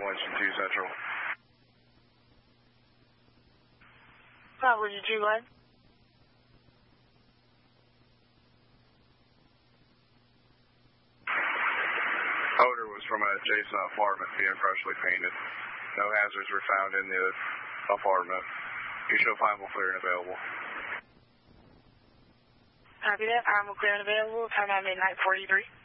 Winston 2 Central. Bravo, you G line. Odor was from an adjacent apartment being freshly painted. No hazards were found in the apartment. You show Pineville clear and available. Copy that. Pineville clear and available. Time at midnight 43.